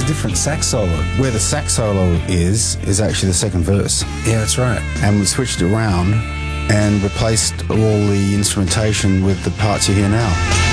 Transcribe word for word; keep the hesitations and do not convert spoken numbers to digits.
a different sax solo. Where the sax solo is, is actually the second verse. Yeah, that's right. And we switched it around and replaced all the instrumentation with the parts you hear now.